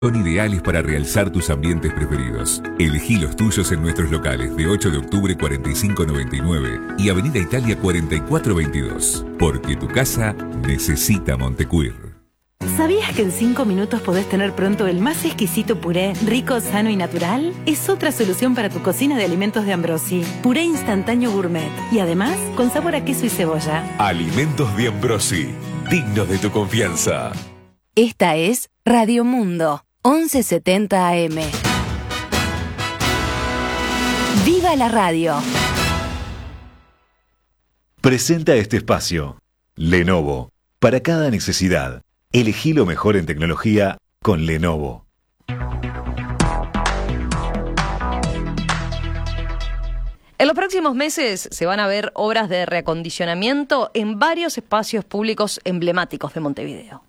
Son ideales para realzar tus ambientes preferidos. Elegí los tuyos en nuestros locales de 8 de octubre 4599 y Avenida Italia 4422. Porque tu casa necesita Montecuir. ¿Sabías que en 5 minutos podés tener pronto el más exquisito puré, rico, sano y natural? Es otra solución para tu cocina de alimentos de Ambrosi. Puré instantáneo gourmet. Y además, con sabor a queso y cebolla. Alimentos de Ambrosi. Dignos de tu confianza. Esta es Radio Mundo. 1170 AM. ¡Viva la radio! Presenta este espacio. Lenovo. Para cada necesidad. Elegí lo mejor en tecnología con Lenovo. En los próximos meses se van a ver obras de reacondicionamiento en varios espacios públicos emblemáticos de Montevideo.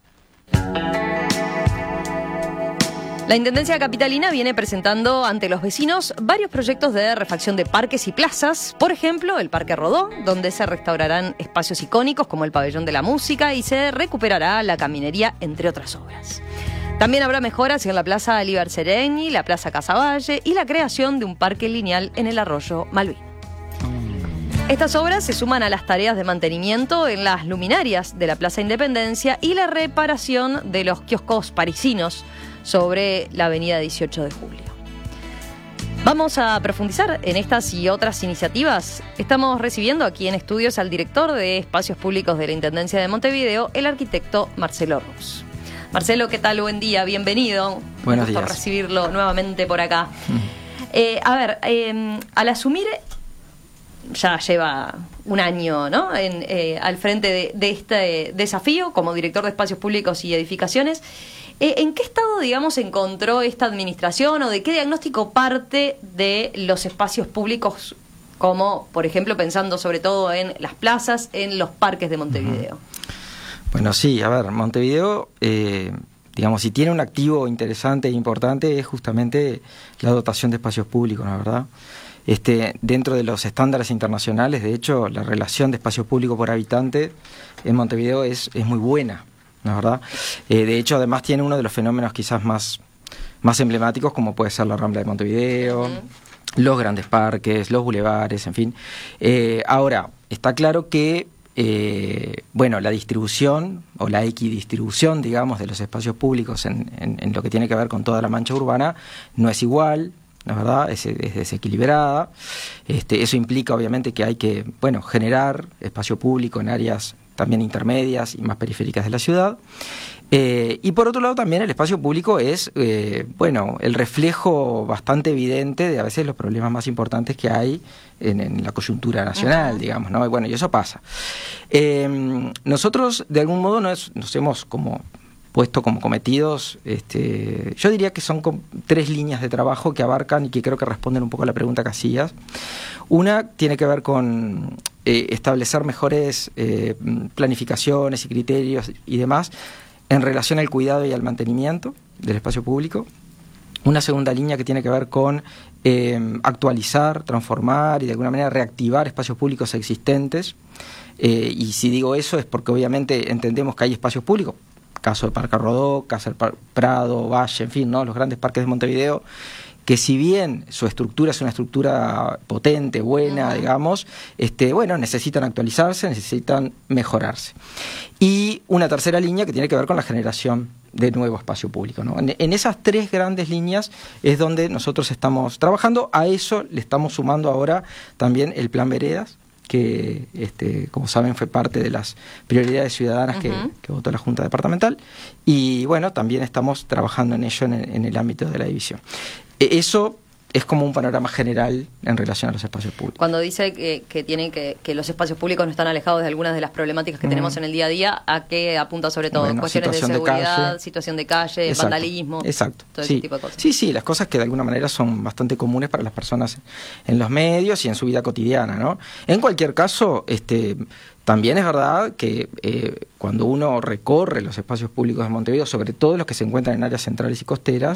La Intendencia Capitalina viene presentando ante los vecinos varios proyectos de refacción de parques y plazas. Por ejemplo, el Parque Rodó, donde se restaurarán espacios icónicos como el Pabellón de la Música y se recuperará la caminería, entre otras obras. También habrá mejoras en la Plaza Alíbar Sereni, la Plaza Casavalle y la creación de un parque lineal en el arroyo Malvin. Estas obras se suman a las tareas de mantenimiento en las luminarias de la Plaza Independencia y la reparación de los kioscos parisinos sobre la avenida 18 de Julio. Vamos a profundizar en estas y otras iniciativas. Estamos recibiendo aquí en estudios al director de Espacios Públicos de la Intendencia de Montevideo, el arquitecto Marcelo Rus. Marcelo, ¿qué tal? Buen día, bienvenido. Buenos días. Por recibirlo nuevamente por acá. Al asumir, ya lleva un año, ¿no? Al frente de este desafío como director de Espacios Públicos y Edificaciones. ¿En qué estado, digamos, se encontró esta administración o de qué diagnóstico parte de los espacios públicos, como, por ejemplo, pensando sobre todo en las plazas, en los parques de Montevideo? Bueno, sí, a ver, Montevideo, digamos, si tiene un activo interesante e importante es justamente la dotación de espacios públicos, ¿no? ¿Verdad? Dentro de los estándares internacionales, de hecho, la relación de espacio público por habitante en Montevideo es muy buena, ¿no es verdad? De hecho, además tiene uno de los fenómenos quizás más emblemáticos, como puede ser la Rambla de Montevideo, los grandes parques, los bulevares, en fin. Ahora, está claro que la distribución o la equidistribución, digamos, de los espacios públicos en lo que tiene que ver con toda la mancha urbana no es igual, ¿no es verdad? Es desequilibrada. Eso implica, obviamente, que hay que, generar espacio público en áreas también intermedias y más periféricas de la ciudad. Y por otro lado también el espacio público es, el reflejo bastante evidente de a veces los problemas más importantes que hay en la coyuntura nacional, digamos, ¿no? Y eso pasa. Nosotros, de algún modo, nos hemos puesto como cometidos, yo diría que son 3 líneas de trabajo que abarcan y que creo que responden un poco a la pregunta que hacías. Una tiene que ver con establecer mejores planificaciones y criterios y demás en relación al cuidado y al mantenimiento del espacio público. Una segunda línea que tiene que ver con actualizar, transformar y de alguna manera reactivar espacios públicos existentes. Y si digo eso es porque obviamente entendemos que hay espacios públicos, caso de Parque Rodó, caso del Prado, Valle, en fin, ¿no? Los grandes parques de Montevideo, que si bien su estructura es una estructura potente, buena, digamos, necesitan actualizarse, necesitan mejorarse. Y una tercera línea que tiene que ver con la generación de nuevo espacio público, ¿no? En esas 3 grandes líneas es donde nosotros estamos trabajando. A eso le estamos sumando ahora también el Plan Veredas, que como saben fue parte de las prioridades ciudadanas que votó la Junta Departamental, y también estamos trabajando en ello en el ámbito de la división. Eso es como un panorama general en relación a los espacios públicos. Cuando dice que los espacios públicos no están alejados de algunas de las problemáticas que tenemos en el día a día, ¿a qué apunta sobre todo? Cuestiones de seguridad, situación de calle, exacto, vandalismo, exacto, todo ese tipo de cosas. Sí, las cosas que de alguna manera son bastante comunes para las personas en los medios y en su vida cotidiana, ¿no? En cualquier caso, también es verdad que cuando uno recorre los espacios públicos de Montevideo, sobre todo los que se encuentran en áreas centrales y costeras,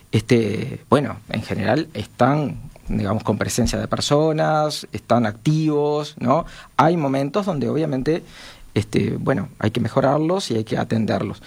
en general están, digamos, con presencia de personas, están activos, ¿no? Hay momentos donde obviamente bueno, hay que mejorarlos y hay que atenderlos.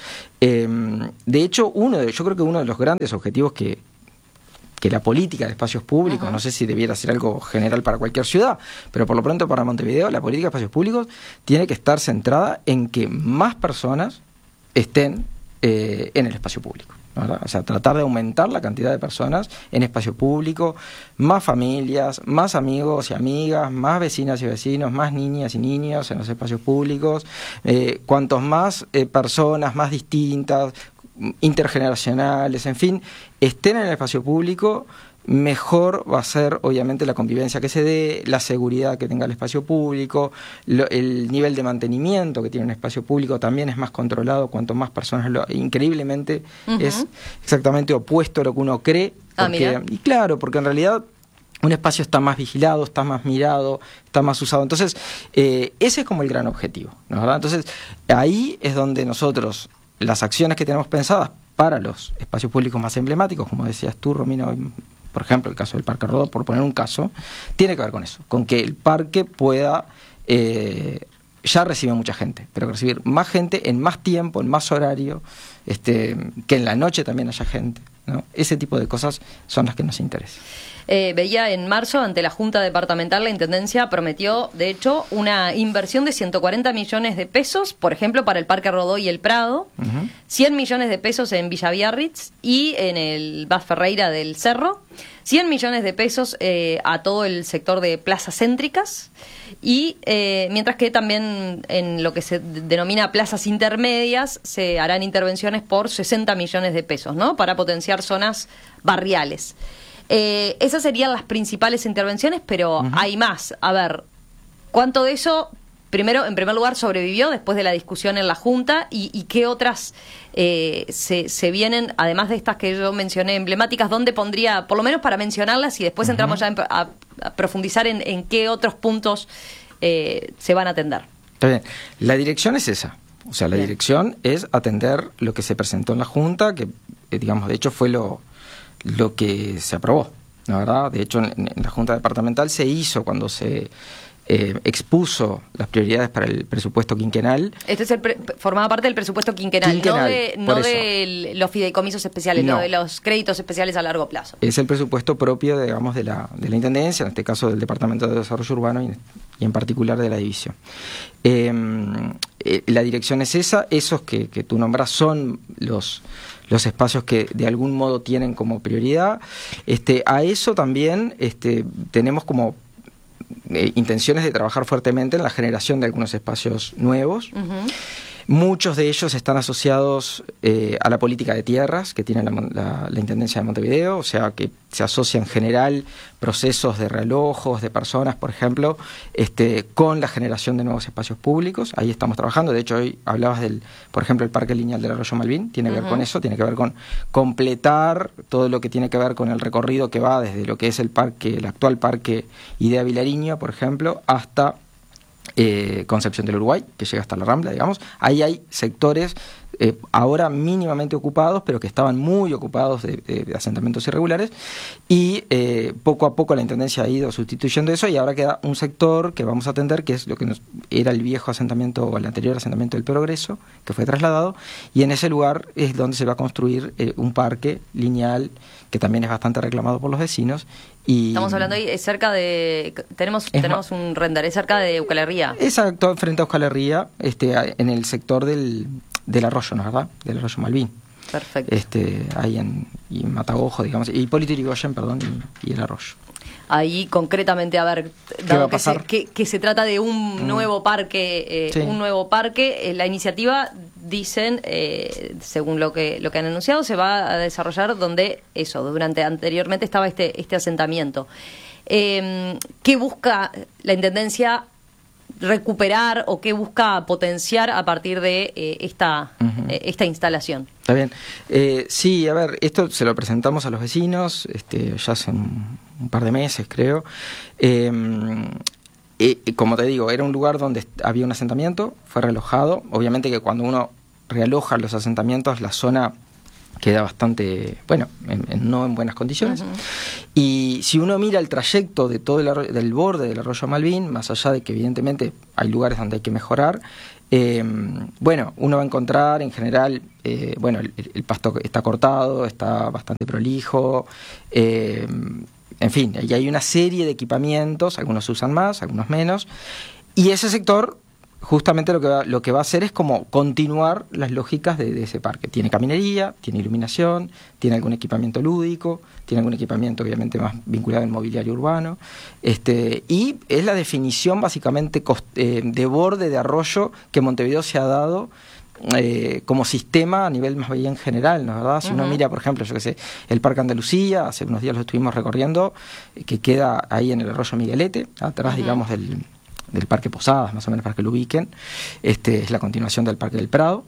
De hecho, yo creo que uno de los grandes objetivos que la política de espacios públicos, no sé si debiera ser algo general para cualquier ciudad, pero por lo pronto para Montevideo, la política de espacios públicos tiene que estar centrada en que más personas estén en el espacio público, ¿verdad? O sea, tratar de aumentar la cantidad de personas en espacio público, más familias, más amigos y amigas, más vecinas y vecinos, más niñas y niños en los espacios públicos, cuantos más personas más distintas, intergeneracionales, en fin, estén en el espacio público, mejor va a ser obviamente la convivencia que se dé, la seguridad que tenga el espacio público, el nivel de mantenimiento que tiene un espacio público también es más controlado cuanto más personas increíblemente es exactamente opuesto a lo que uno cree, y claro, porque en realidad un espacio está más vigilado, está más mirado, está más usado. Entonces, ese es como el gran objetivo, ¿no? ¿Verdad? Entonces, ahí es donde nosotros, las acciones que tenemos pensadas para los espacios públicos más emblemáticos, como decías tú, Romina, por ejemplo, el caso del Parque Rodó, por poner un caso, tiene que ver con eso, con que el parque pueda, ya recibe mucha gente, pero recibir más gente en más tiempo, en más horario, que en la noche también haya gente, ¿no? Ese tipo de cosas son las que nos interesan. Veía en marzo, ante la Junta Departamental, la Intendencia prometió, de hecho, una inversión de 140 millones de pesos, por ejemplo, para el Parque Rodó y el Prado, 100 millones de pesos en Villa Biarritz y en el Bas Ferreira del Cerro, 100 millones de pesos a todo el sector de plazas céntricas, y mientras que también en lo que se denomina plazas intermedias se harán intervenciones por 60 millones de pesos, ¿no?, para potenciar zonas barriales. Esas serían las principales intervenciones, pero hay más. A ver, ¿cuánto de eso, en primer lugar, sobrevivió después de la discusión en la Junta? ¿Y qué otras se vienen, además de estas que yo mencioné emblemáticas? ¿Dónde pondría, por lo menos para mencionarlas, y después entramos ya a profundizar en qué otros puntos se van a atender? Está bien. La dirección es esa. O sea, la dirección es atender lo que se presentó en la Junta, que, digamos, de hecho fue lo que se aprobó, ¿no? ¿Verdad? De hecho, en la Junta Departamental se hizo cuando se expuso las prioridades para el presupuesto quinquenal. Este es formaba parte del presupuesto quinquenal, no de los fideicomisos especiales, no de los créditos especiales a largo plazo. Es el presupuesto propio, digamos, de la Intendencia, en este caso del Departamento de Desarrollo Urbano y en particular de la división. La dirección es esa. Esos que tú nombras son los espacios que de algún modo tienen como prioridad. A eso también tenemos como intenciones de trabajar fuertemente en la generación de algunos espacios nuevos. Muchos de ellos están asociados a la política de tierras que tiene la Intendencia de Montevideo, o sea que se asocia en general procesos de realojos de personas, por ejemplo, con la generación de nuevos espacios públicos. Ahí estamos trabajando. De hecho, hoy hablabas por ejemplo, el Parque Lineal del Arroyo Malvin, tiene que ver con eso, tiene que ver con completar todo lo que tiene que ver con el recorrido que va desde lo que es el actual Parque Idea Vilariño, por ejemplo, hasta Concepción del Uruguay, que llega hasta la Rambla, digamos. Ahí hay sectores ahora mínimamente ocupados, pero que estaban muy ocupados de asentamientos irregulares, y poco a poco la Intendencia ha ido sustituyendo eso, y ahora queda un sector que vamos a atender, que es lo que era el viejo asentamiento, o el anterior asentamiento del Progreso, que fue trasladado, y en ese lugar es donde se va a construir un parque lineal que también es bastante reclamado por los vecinos. Estamos hablando ahí, es cerca de... Tenemos un render, es cerca de Euskal Herria. Exacto, frente a Euskal Herria, en el sector del arroyo, ¿no es verdad? Del arroyo Malvin. Perfecto. Ahí en Matagojo, digamos, y Hipólito Yrigoyen, perdón, y el arroyo. Ahí concretamente, a ver, dado que se trata de un nuevo parque, la iniciativa, dicen, según lo que han anunciado, se va a desarrollar donde anteriormente estaba este asentamiento. ¿Qué busca la Intendencia recuperar o qué busca potenciar a partir de esta instalación? Está bien. Sí, a ver, esto se lo presentamos a los vecinos ya hace un par de meses, creo. Como te digo, era un lugar donde había un asentamiento, fue realojado. Obviamente que cuando uno realoja los asentamientos, la zona queda bastante, no en buenas condiciones. Y si uno mira el trayecto de todo del borde del arroyo Malvin, más allá de que evidentemente hay lugares donde hay que mejorar, Bueno, uno va a encontrar en general, bueno, el pasto está cortado, está bastante prolijo, en fin, y hay una serie de equipamientos, algunos se usan más, algunos menos, y ese sector justamente lo que va a hacer es como continuar las lógicas de ese parque. Tiene caminería, tiene iluminación, tiene algún equipamiento lúdico, tiene algún equipamiento obviamente más vinculado al mobiliario urbano, y es la definición básicamente de borde de arroyo que Montevideo se ha dado como sistema a nivel más bien general, ¿no es verdad? Si uno mira, por ejemplo, yo que sé, el Parque Andalucía, hace unos días lo estuvimos recorriendo, que queda ahí en el arroyo Miguelete, atrás, digamos, del Parque Posadas, más o menos para que lo ubiquen. Es la continuación del Parque del Prado.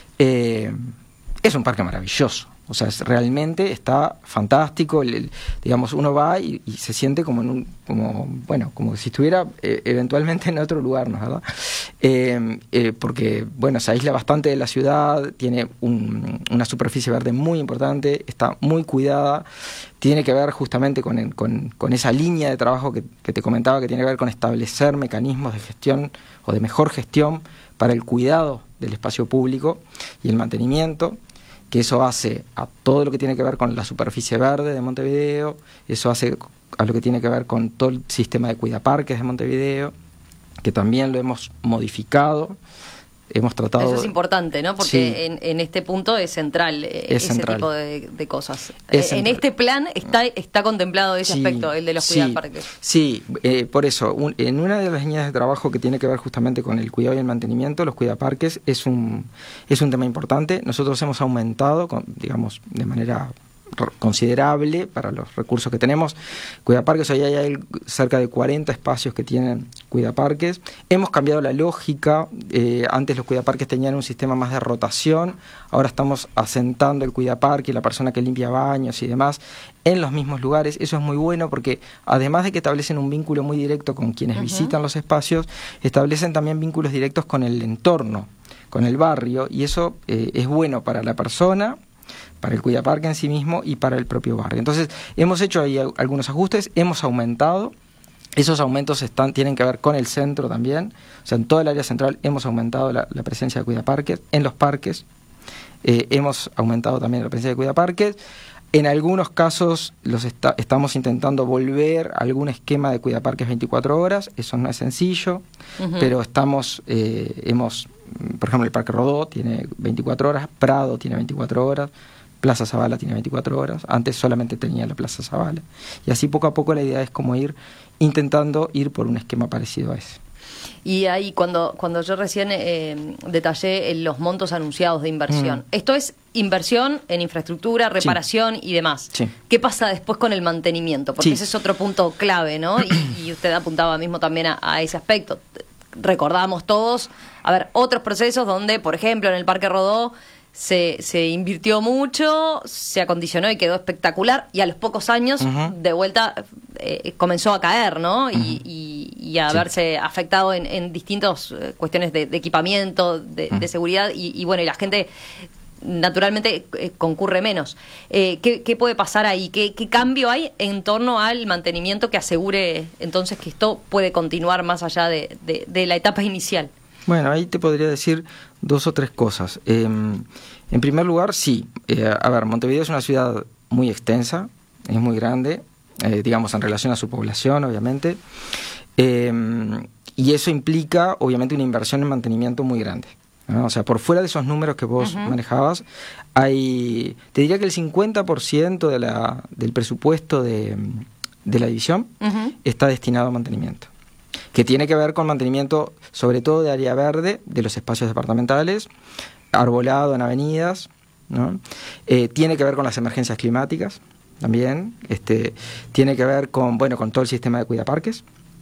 Es un parque maravilloso. O sea, realmente está fantástico. Digamos, uno va y se siente como como si estuviera eventualmente en otro lugar, ¿no es verdad? Porque, bueno, se aísla bastante de la ciudad, tiene una superficie verde muy importante, está muy cuidada. Tiene que ver justamente con esa línea de trabajo que te comentaba, que tiene que ver con establecer mecanismos de gestión o de mejor gestión para el cuidado del espacio público y el mantenimiento, que eso hace a todo lo que tiene que ver con la superficie verde de Montevideo, eso hace a lo que tiene que ver con todo el sistema de cuidaparques de Montevideo, que también lo hemos modificado. Hemos tratado... Eso es importante, ¿no? Porque sí, en este punto es central ese central. Tipo de cosas. En este plan está contemplado ese aspecto, el de los cuidaparques. Sí, por eso, en una de las líneas de trabajo que tiene que ver justamente con el cuidado y el mantenimiento, los cuidaparques es un tema importante. Nosotros hemos aumentado, digamos, de manera considerable para los recursos que tenemos cuidaparques. Hoy hay cerca de 40 espacios que tienen cuidaparques. Hemos cambiado la lógica. Antes los cuidaparques tenían un sistema más de rotación, ahora estamos asentando el cuidaparque y la persona que limpia baños y demás en los mismos lugares. Eso es muy bueno porque además de que establecen un vínculo muy directo con quienes visitan los espacios, establecen también vínculos directos con el entorno, con el barrio, y eso es bueno para la persona, para el cuidaparque en sí mismo y para el propio barrio. Entonces, hemos hecho ahí algunos ajustes, hemos aumentado. Esos aumentos tienen que ver con el centro también. O sea, en toda el área central hemos aumentado la presencia de cuidaparques. En los parques hemos aumentado también la presencia de cuidaparques. En algunos casos estamos intentando volver a algún esquema de cuidaparques 24 horas. Eso no es sencillo, pero por ejemplo, el Parque Rodó tiene 24 horas, Prado tiene 24 horas, Plaza Zabala tiene 24 horas. Antes solamente tenía la Plaza Zabala. Y así poco a poco la idea es como intentando ir por un esquema parecido a ese. Y ahí cuando yo recién detallé los montos anunciados de inversión, esto es inversión en infraestructura, reparación y demás. Sí. ¿Qué pasa después con el mantenimiento? Porque ese es otro punto clave, ¿no? Y usted apuntaba mismo también a ese aspecto. Recordamos todos, otros procesos donde, por ejemplo, en el Parque Rodó se invirtió mucho, se acondicionó y quedó espectacular, y a los pocos años de vuelta comenzó a caer, ¿no? Y a verse afectado en distintas cuestiones de equipamiento, de seguridad, y bueno, y la gente naturalmente concurre menos. ¿Qué puede pasar ahí? ¿Qué cambio hay en torno al mantenimiento que asegure entonces que esto puede continuar más allá de la etapa inicial? Bueno, ahí te podría decir 2 o 3 cosas. En primer lugar, sí. Montevideo es una ciudad muy extensa, es muy grande, digamos, en relación a su población, obviamente. Y eso implica, obviamente, una inversión en mantenimiento muy grande, ¿no? O sea, por fuera de esos números que vos manejabas, te diría que el 50% del presupuesto de la división está destinado a mantenimiento, que tiene que ver con mantenimiento sobre todo de área verde, de los espacios departamentales, arbolado en avenidas, ¿no? Tiene que ver con las emergencias climáticas también, tiene que ver con todo el sistema de cuidaparques.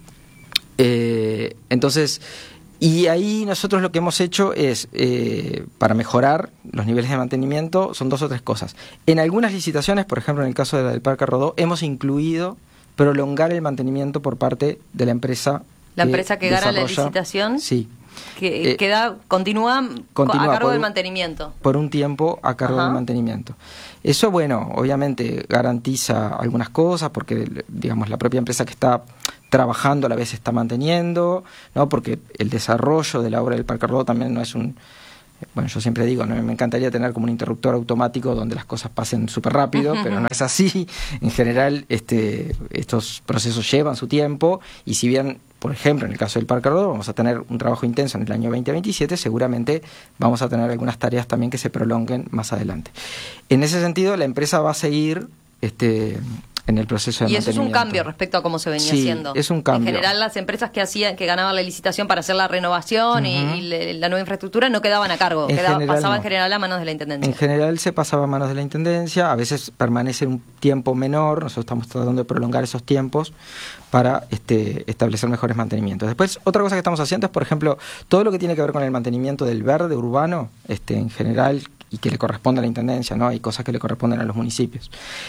Entonces, y ahí nosotros lo que hemos hecho es, para mejorar los niveles de mantenimiento, son 2 o 3 cosas. En algunas licitaciones, por ejemplo en el caso del Parque Rodó, hemos incluido prolongar el mantenimiento por parte de la empresa. La empresa que gana la licitación, sí, que continúa a cargo del mantenimiento. Por un tiempo a cargo del mantenimiento. Eso, bueno, obviamente garantiza algunas cosas porque, digamos, la propia empresa que está trabajando a la vez se está manteniendo, ¿no? Porque el desarrollo de la obra del Parque Rodó también no es un... Bueno, yo siempre digo, ¿no? Me encantaría tener como un interruptor automático donde las cosas pasen súper rápido, pero no es así. En general, estos procesos llevan su tiempo, y si bien, por ejemplo, en el caso del Parque Rodó vamos a tener un trabajo intenso en el año 2027, seguramente vamos a tener algunas tareas también que se prolonguen más adelante. En ese sentido, la empresa va a seguir en el proceso de mantenimiento. Y eso es un cambio respecto a cómo se venía haciendo. Es un cambio. En general, las empresas que ganaban la licitación para hacer la renovación y la nueva infraestructura no quedaban a cargo, pasaba en general a manos de la Intendencia. En general se pasaba a manos de la Intendencia, a veces permanece un tiempo menor, nosotros estamos tratando de prolongar esos tiempos para establecer mejores mantenimientos. Después, otra cosa que estamos haciendo es, por ejemplo, todo lo que tiene que ver con el mantenimiento del verde urbano, en general, y que le corresponde a la Intendencia, ¿no? Hay cosas que le corresponden a los municipios.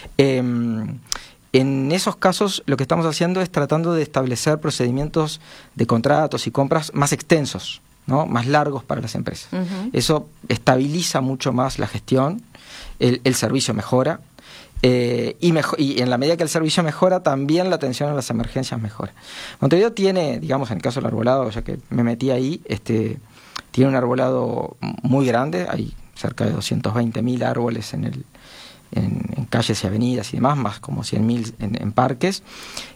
En esos casos, lo que estamos haciendo es tratando de establecer procedimientos de contratos y compras más extensos, ¿no? Más largos para las empresas. Eso estabiliza mucho más la gestión, el servicio mejora, y en la medida que el servicio mejora, también la atención a las emergencias mejora. Montevideo tiene, digamos, en el caso del arbolado, ya que me metí ahí, tiene un arbolado muy grande, hay cerca de 220.000 árboles en calles y avenidas y demás, más como 100.000 en parques,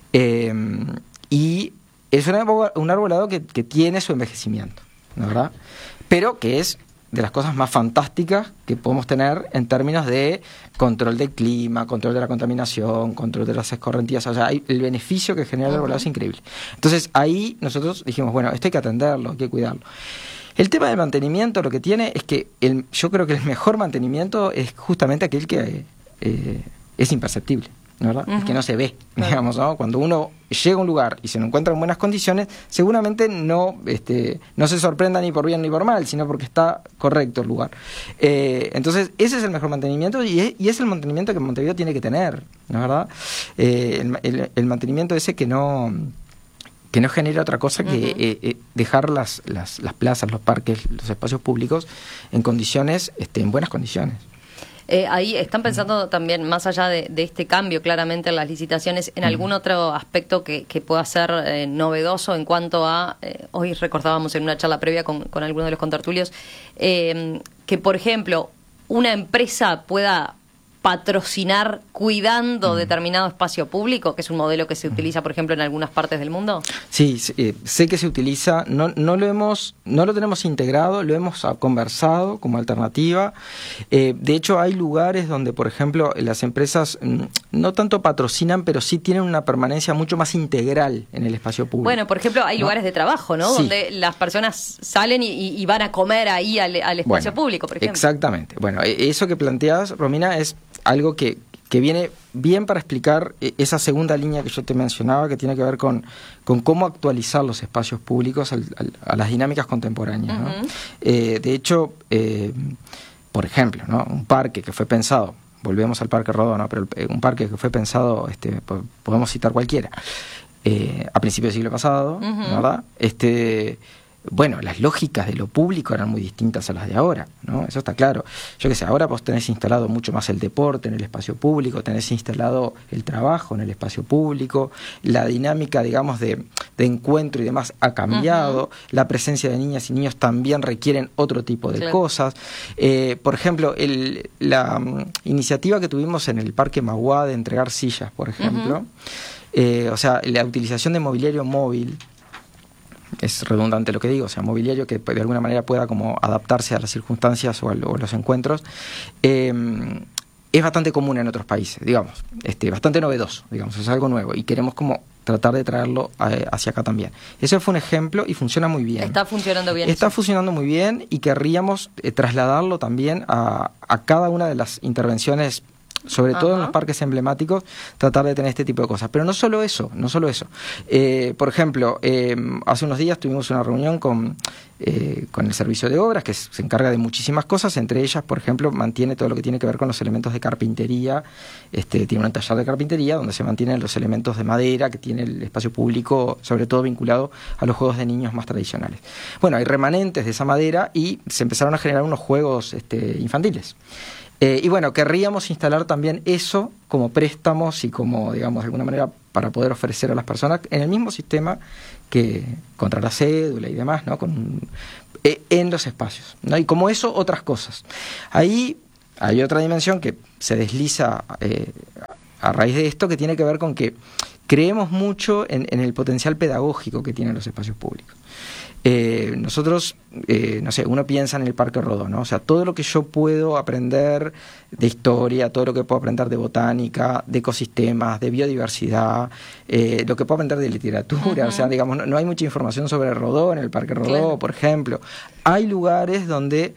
y es un arbolado que tiene su envejecimiento, ¿no, verdad? Pero que es de las cosas más fantásticas que podemos tener en términos de control del clima, control de la contaminación, control de las escorrentías. O sea, el beneficio que genera el arbolado es increíble. Entonces ahí nosotros dijimos, bueno, esto hay que atenderlo, hay que cuidarlo. El tema del mantenimiento lo que tiene es que yo creo que el mejor mantenimiento es justamente aquel que es imperceptible, ¿verdad? Es que no se ve, digamos, ¿no? Cuando uno llega a un lugar y se lo encuentra en buenas condiciones, seguramente no se sorprenda ni por bien ni por mal, sino porque está correcto el lugar. Entonces, ese es el mejor mantenimiento y es el mantenimiento que Montevideo tiene que tener, ¿no es verdad? El mantenimiento ese que no genera otra cosa que dejar las plazas, los parques, los espacios públicos en condiciones, en buenas condiciones. Ahí están pensando también, más allá de este cambio claramente en las licitaciones, en algún otro aspecto que pueda ser novedoso en cuanto a, hoy recordábamos en una charla previa con algunos de los contertulios, que por ejemplo una empresa pueda patrocinar cuidando determinado espacio público, que es un modelo que se utiliza, por ejemplo, en algunas partes del mundo? Sí, sé que se utiliza, no lo tenemos integrado, lo hemos conversado como alternativa. De hecho, hay lugares donde, por ejemplo, las empresas no tanto patrocinan, pero sí tienen una permanencia mucho más integral en el espacio público. Bueno, por ejemplo, hay lugares de trabajo, ¿no? Sí. Donde las personas salen y van a comer ahí al espacio público, por ejemplo. Exactamente. Bueno, eso que planteas, Romina, es algo que viene bien para explicar esa segunda línea que yo te mencionaba, que tiene que ver con cómo actualizar los espacios públicos a las dinámicas contemporáneas, ¿no? De hecho, por ejemplo, ¿no? Un parque que fue pensado, volvemos al Parque Rodó, ¿no? Pero un parque que fue pensado, podemos citar cualquiera, a principios del siglo pasado, ¿verdad? Bueno, las lógicas de lo público eran muy distintas a las de ahora, ¿no? Eso está claro. Yo qué sé, ahora vos tenés instalado mucho más el deporte en el espacio público, tenés instalado el trabajo en el espacio público, la dinámica, digamos, de encuentro y demás ha cambiado, la presencia de niñas y niños también requieren otro tipo de cosas. Por ejemplo, la iniciativa que tuvimos en el Parque Maguá de entregar sillas, por ejemplo, o sea, la utilización de mobiliario móvil, es redundante lo que digo, o sea, mobiliario que de alguna manera pueda como adaptarse a las circunstancias o a los encuentros, es bastante común en otros países, digamos, bastante novedoso, digamos, es algo nuevo y queremos como tratar de traerlo hacia acá también. Ese fue un ejemplo y funciona muy bien. Está funcionando bien. Está funcionando muy bien y querríamos trasladarlo también a cada una de las intervenciones, sobre todo en los parques emblemáticos, tratar de tener este tipo de cosas. Pero no solo eso. Por ejemplo, hace unos días tuvimos una reunión con el servicio de obras, que se encarga de muchísimas cosas, entre ellas, por ejemplo, mantiene todo lo que tiene que ver con los elementos de carpintería, tiene un taller de carpintería donde se mantienen los elementos de madera que tiene el espacio público, sobre todo vinculado a los juegos de niños más tradicionales. Bueno, hay remanentes de esa madera y se empezaron a generar unos juegos infantiles. Y bueno, querríamos instalar también eso como préstamos y como, digamos, de alguna manera para poder ofrecer a las personas en el mismo sistema que contra la cédula y demás, ¿no? En los espacios, ¿no? Y como eso, otras cosas. Ahí hay otra dimensión que se desliza a raíz de esto, que tiene que ver con que creemos mucho en el potencial pedagógico que tienen los espacios públicos. Nosotros, no sé, uno piensa en el Parque Rodó, ¿no? O sea, todo lo que yo puedo aprender de historia, todo lo que puedo aprender de botánica, de ecosistemas, de biodiversidad, lo que puedo aprender de literatura, o sea, digamos, no hay mucha información sobre Rodó en el Parque Rodó, por ejemplo. Hay lugares donde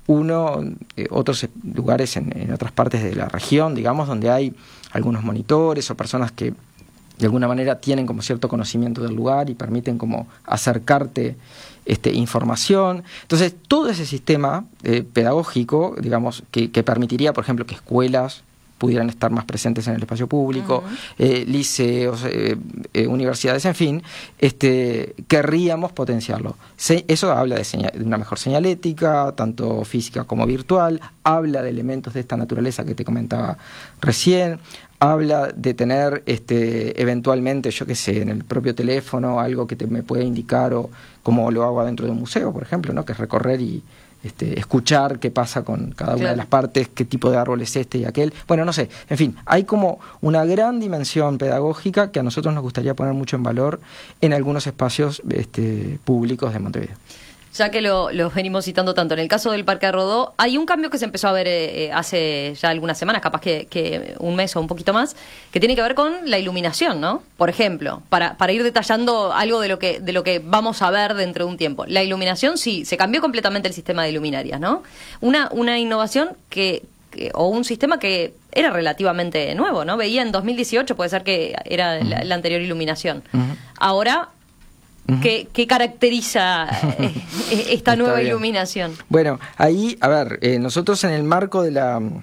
otros lugares en otras partes de la región, digamos, donde hay algunos monitores o personas que de alguna manera tienen como cierto conocimiento del lugar y permiten como acercarte información. Entonces, todo ese sistema pedagógico, digamos, que permitiría, por ejemplo, que escuelas pudieran estar más presentes en el espacio público, liceos, universidades, en fin, querríamos potenciarlo. Eso habla de una mejor señalética, tanto física como virtual, habla de elementos de esta naturaleza que te comentaba recién, habla de tener eventualmente, yo qué sé, en el propio teléfono algo que me pueda indicar, o como lo hago adentro de un museo, por ejemplo, ¿no? Que es recorrer y escuchar qué pasa con cada una de las partes, qué tipo de árbol es este y aquel. Bueno, no sé, en fin, hay como una gran dimensión pedagógica que a nosotros nos gustaría poner mucho en valor en algunos espacios públicos de Montevideo. Ya que los venimos citando tanto, en el caso del Parque Rodó, hay un cambio que se empezó a ver hace ya algunas semanas, capaz que un mes o un poquito más, que tiene que ver con la iluminación, ¿no? Por ejemplo, para ir detallando algo de lo que vamos a ver dentro de un tiempo. La iluminación, sí, se cambió completamente el sistema de luminarias, ¿no? Una innovación o un sistema que era relativamente nuevo, ¿no? Veía en 2018, puede ser que era la anterior iluminación. Ahora, ¿qué caracteriza esta nueva iluminación? Bueno, ahí, a ver, nosotros en el marco de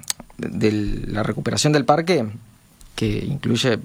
la recuperación del parque, que incluye,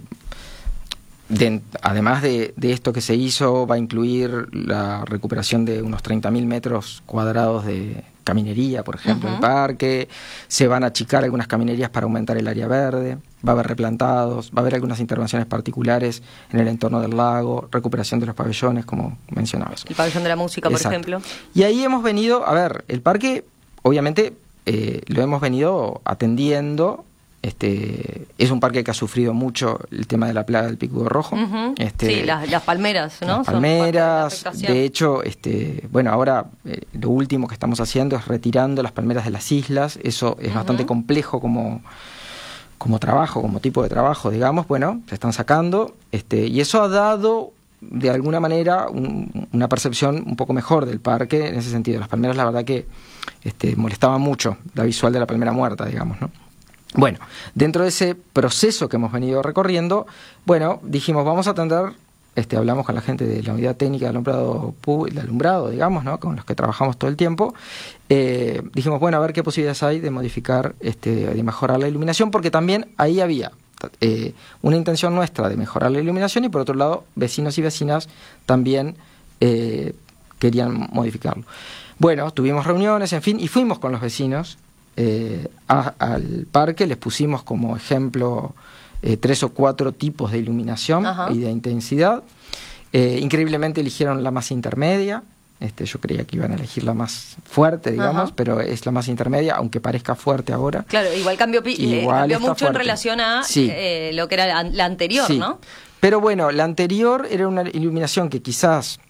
además de esto que se hizo, va a incluir la recuperación de unos 30.000 metros cuadrados de caminería, por ejemplo, del parque. Se van a achicar algunas caminerías para aumentar el área verde, va a haber replantados, va a haber algunas intervenciones particulares en el entorno del lago, recuperación de los pabellones, como mencionabas. El pabellón de la música, por ejemplo. Y ahí hemos venido, a ver, el parque, obviamente, lo hemos venido atendiendo. Es un parque que ha sufrido mucho el tema de la plaga del picudo rojo. Sí, las palmeras, ¿no? Las palmeras, de hecho, bueno, ahora lo último que estamos haciendo es retirando las palmeras de las islas. Eso es bastante complejo como trabajo, como tipo de trabajo, digamos. Bueno, se están sacando, y eso ha dado de alguna manera una percepción un poco mejor del parque en ese sentido. Las palmeras, la verdad que molestaban mucho la visual de la palmera muerta, digamos, ¿no? Bueno, dentro de ese proceso que hemos venido recorriendo, bueno, dijimos, vamos a atender, hablamos con la gente de la unidad técnica de alumbrado, digamos, ¿no? Con los que trabajamos todo el tiempo. Dijimos, bueno, a ver qué posibilidades hay de modificar, de mejorar la iluminación, porque también ahí había una intención nuestra de mejorar la iluminación, y por otro lado, vecinos y vecinas también querían modificarlo. Bueno, tuvimos reuniones, en fin, y fuimos con los vecinos al parque, les pusimos como ejemplo 3 o 4 tipos de iluminación y de intensidad. Increíblemente eligieron la más intermedia. Yo creía que iban a elegir la más fuerte, digamos, pero es la más intermedia, aunque parezca fuerte ahora. Claro, igual cambió mucho fuerte en relación a lo que era la anterior, ¿no? Pero bueno, la anterior era una iluminación que quizás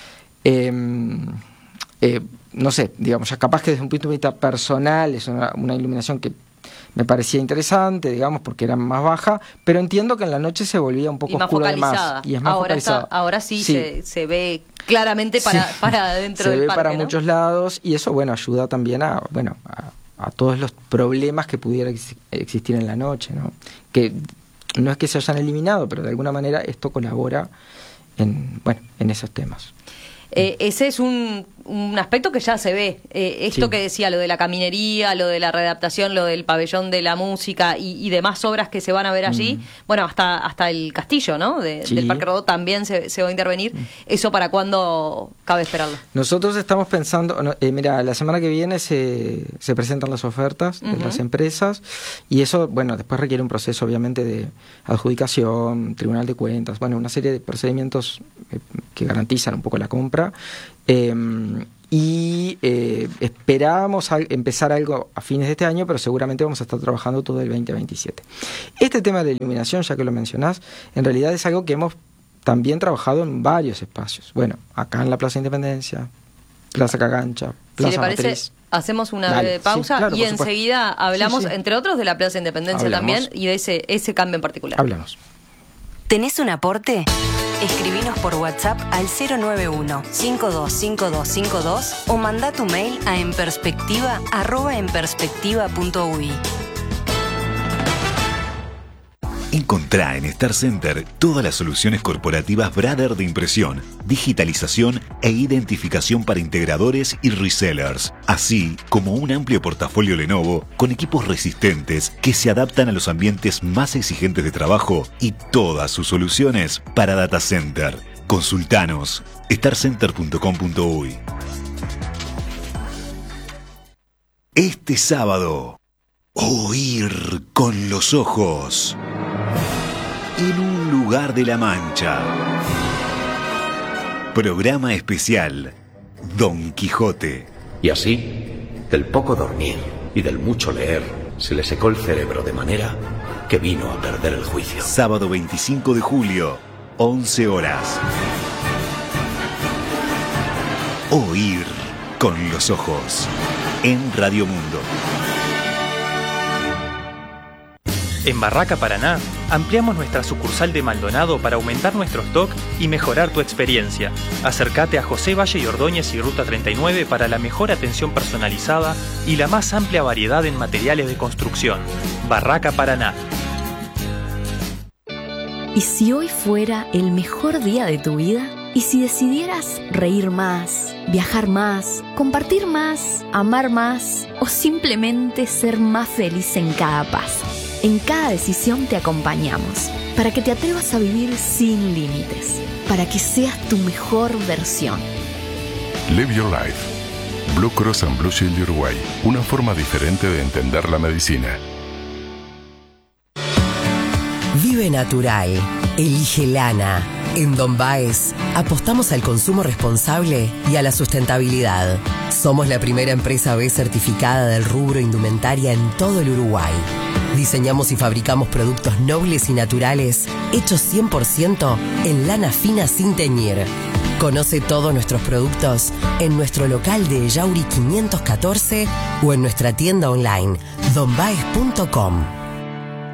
no sé, digamos, ya capaz que desde un punto de vista personal es una iluminación que me parecía interesante, digamos, porque era más baja, pero entiendo que en la noche se volvía un poco oscura además. Y es más focalizada. Ahora sí. Se ve claramente para dentro del parque, se ve para ¿no? muchos lados, y eso, bueno, ayuda también a todos los problemas que pudiera existir en la noche, ¿no? Que no es que se hayan eliminado, pero de alguna manera esto colabora en esos temas. Ese es un un aspecto que ya se ve. Esto Sí. que decía, lo de la caminería, lo de la readaptación, lo del pabellón de la música y demás obras que se van a ver allí, bueno, hasta el castillo, ¿no? Sí. Del Parque Rodó también se va a intervenir. ¿Eso para cuándo cabe esperarlo? Nosotros estamos pensando, mira, la semana que viene se presentan las ofertas de las empresas y eso, bueno, después requiere un proceso obviamente de adjudicación, Tribunal de Cuentas, bueno, una serie de procedimientos que garantizan un poco la compra. Esperábamos empezar algo a fines de este año, pero seguramente vamos a estar trabajando todo el 2027. Este tema de la iluminación, ya que lo mencionás, en realidad es algo que hemos también trabajado en varios espacios. Bueno, acá en la Plaza Independencia, Plaza Cagancha, Plaza Si le parece, Matriz. hacemos una Dale, breve pausa sí, claro, y por supuesto. enseguida hablamos, Sí, sí. entre otros, de la Plaza Independencia Hablamos. también y de ese cambio en particular. Hablamos. ¿Tenés un aporte? Escribinos por WhatsApp al 091-525252 o mandá tu mail a enperspectiva@enperspectiva.uy. Encontrá en Star Center todas las soluciones corporativas Brother de impresión, digitalización e identificación para integradores y resellers, así como un amplio portafolio Lenovo con equipos resistentes que se adaptan a los ambientes más exigentes de trabajo y todas sus soluciones para data center. Consultanos starcenter.com.uy. Este sábado, oír con los ojos. En un lugar de la Mancha. Programa especial Don Quijote. Y así, del poco dormir y del mucho leer, se le secó el cerebro de manera que vino a perder el juicio. Sábado 25 de julio, 11 horas. Oír con los ojos. En Radio Mundo. En Barraca Paraná, ampliamos nuestra sucursal de Maldonado para aumentar nuestro stock y mejorar tu experiencia. Acércate a José Valle y Ordóñez y Ruta 39 para la mejor atención personalizada y la más amplia variedad en materiales de construcción. Barraca Paraná. ¿Y si hoy fuera el mejor día de tu vida? ¿Y si decidieras reír más, viajar más, compartir más, amar más o simplemente ser más feliz en cada paso? En cada decisión te acompañamos, para que te atrevas a vivir sin límites, para que seas tu mejor versión. Live Your Life. Blue Cross and Blue Shield de Uruguay. Una forma diferente de entender la medicina. Vive natural. Elige lana. En Don Baez apostamos al consumo responsable y a la sustentabilidad. Somos la primera empresa B certificada del rubro indumentaria en todo el Uruguay. Diseñamos y fabricamos productos nobles y naturales hechos 100% en lana fina sin teñir. Conoce todos nuestros productos en nuestro local de Yauri 514 o en nuestra tienda online donbaez.com.